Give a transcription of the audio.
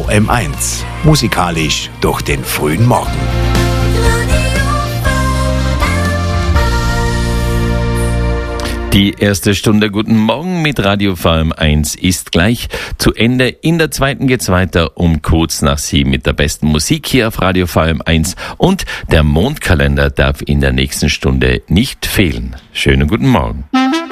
VM1. Musikalisch durch den frühen Morgen. Die erste Stunde Guten Morgen mit Radio VM1 ist gleich zu Ende. In der zweiten geht's weiter um kurz nach 7 mit der besten Musik hier auf Radio VM1. Und der Mondkalender darf in der nächsten Stunde nicht fehlen. Schönen guten Morgen.